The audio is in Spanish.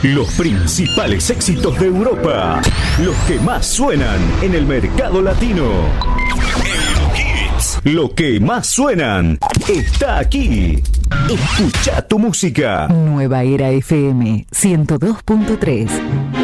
Los principales éxitos de Europa, los que más suenan en el mercado latino. Lo que más suenan está aquí. Escucha tu música. Nueva Era FM 102.3.